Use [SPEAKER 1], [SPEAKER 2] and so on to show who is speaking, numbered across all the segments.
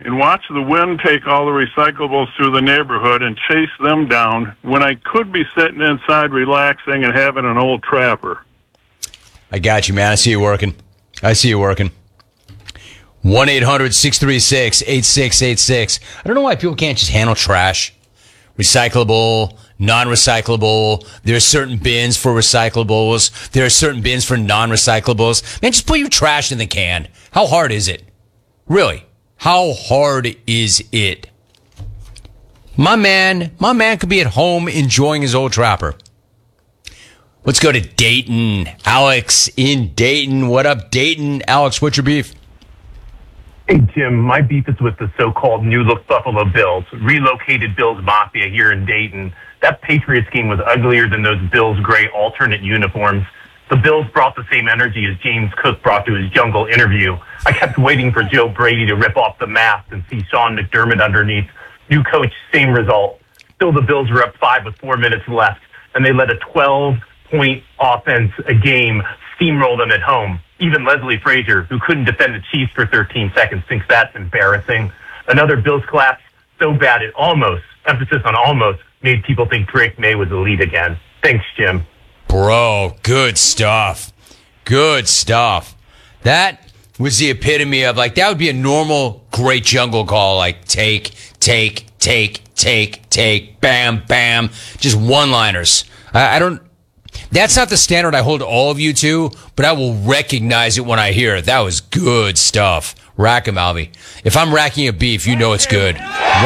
[SPEAKER 1] and watch the wind take all the recyclables through the neighborhood and chase them down when I could be sitting inside relaxing and having an old trapper.
[SPEAKER 2] I got you, man. I see you working. 1-800-636-8686. I don't know why people can't just handle trash. Recyclable, non-recyclable. There are certain bins for recyclables. There are certain bins for non-recyclables. Man, just put your trash in the can. How hard is it? Really? How hard is it? My man could be at home enjoying his old trapper. Let's go to Dayton. Alex in Dayton. What up, Dayton? Alex, what's your beef?
[SPEAKER 3] Hey, Jim, my beef is with the so-called New Look Buffalo Bills, relocated Bills Mafia here in Dayton. That Patriots game was uglier than those Bills gray alternate uniforms. The Bills brought the same energy as James Cook brought to his jungle interview. I kept waiting for Joe Brady to rip off the mask and see Sean McDermott underneath. New coach, same result. Still, the Bills were up 5 with 4 minutes left, and they led a 12-point offense a game, steamrolled them at home. Even Leslie Frazier, who couldn't defend the Chiefs for 13 seconds, thinks that's embarrassing. Another Bills collapse so bad it almost, emphasis on almost, made people think Drake May was elite again. Thanks, Jim.
[SPEAKER 2] Bro, good stuff. Good stuff. That was the epitome of, like, that would be a normal great jungle call, like take, bam, bam. Just one-liners. I don't... That's not the standard I hold all of you to, but I will recognize it when I hear it. That was good stuff. Rack 'em, Alvy. If I'm racking a beef, you know it's good.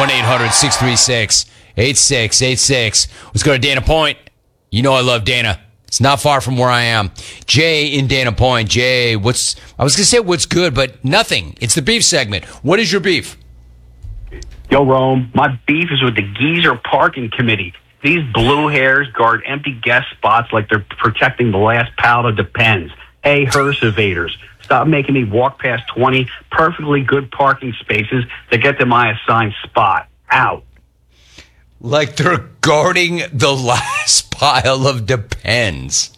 [SPEAKER 2] 1-800-636-8686. Let's go to Dana Point. You know I love Dana. It's not far from where I am. Jay in Dana Point. Jay, I was going to say what's good, but nothing. It's the beef segment. What is your beef?
[SPEAKER 4] Yo, Rome, my beef is with the Geezer Parking Committee. These blue hairs guard empty guest spots like they're protecting the last pallet of Depends. Hey, hearse evaders, stop making me walk past 20 perfectly good parking spaces to get to my assigned spot. Out.
[SPEAKER 2] Like they're guarding the last pile of Depends.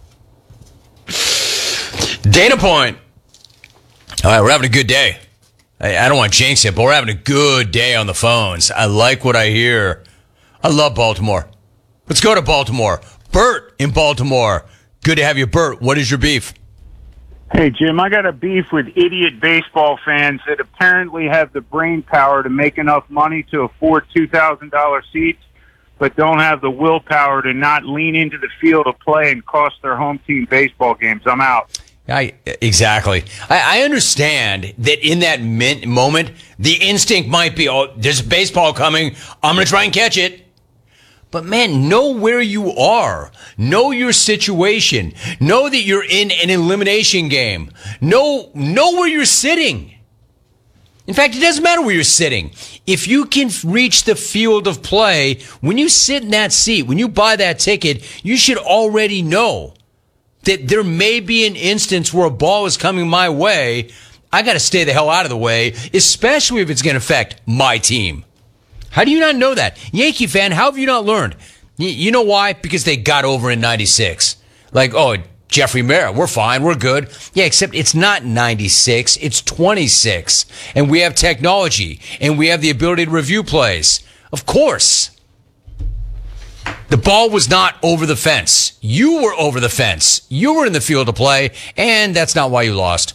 [SPEAKER 2] Dana Point. All right, we're having a good day. I don't want to jinx it, but we're having a good day on the phones. I like what I hear. I love Baltimore. Let's go to Baltimore. Bert in Baltimore. Good to have you, Bert. What is your beef?
[SPEAKER 5] Hey, Jim, I got a beef with idiot baseball fans that apparently have the brain power to make enough money to afford $2,000 seats, but don't have the willpower to not lean into the field of play and cost their home team baseball games. I'm out.
[SPEAKER 2] Exactly. I understand that in that moment, the instinct might be, oh, there's baseball coming. I'm going to try and catch it. But man, know where you are. Know your situation. Know that you're in an elimination game. Know where you're sitting. In fact, it doesn't matter where you're sitting. If you can reach the field of play, when you sit in that seat, when you buy that ticket, you should already know that there may be an instance where a ball is coming my way. I got to stay the hell out of the way, especially if it's going to affect my team. How do you not know that? Yankee fan, how have you not learned? You know why? Because they got over in 96. Like, oh, Jeffrey Mara, we're fine, we're good. Yeah, except it's not 96, it's 26. And we have technology, and we have the ability to review plays. Of course. The ball was not over the fence. You were over the fence. You were in the field of play, and that's not why you lost.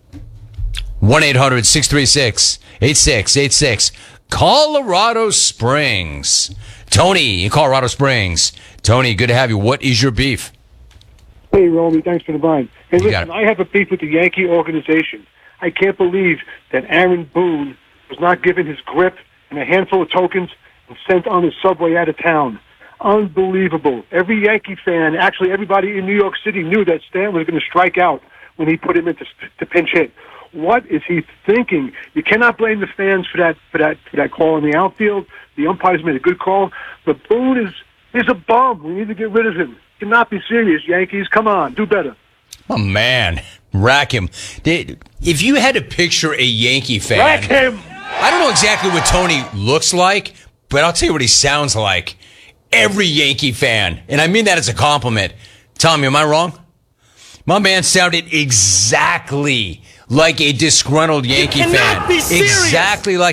[SPEAKER 2] 1-800-636-8686. Colorado Springs. Tony in Colorado Springs. Tony, good to have you. What is your beef?
[SPEAKER 6] Hey, Romy, thanks for the line. Hey,
[SPEAKER 2] You got
[SPEAKER 6] listen, I have a beef with the Yankee organization. I can't believe that Aaron Boone was not given his grip and a handful of tokens and sent on his subway out of town. Unbelievable. Every Yankee fan, actually everybody in New York City, knew that Stan was going to strike out when he put him into to pinch hit. What is he thinking? You cannot blame the fans for that call in the outfield. The umpires made a good call, but Boone is a bum. We need to get rid of him. Cannot be serious, Yankees. Come on, do better.
[SPEAKER 2] Oh, man. Rack him. If you had to picture a Yankee fan...
[SPEAKER 6] Rack him!
[SPEAKER 2] I don't know exactly what Tony looks like, but I'll tell you what he sounds like. Every Yankee fan, and I mean that as a compliment. Tommy, am I wrong? My man sounded exactly like a disgruntled Yankee fan. Exactly like